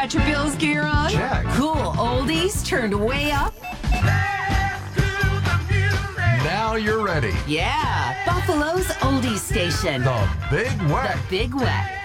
got your Bills gear on? Check. Cool oldies turned way up? Now you're ready. Yeah, Buffalo's oldies station. The Big Wet. The Big Wet.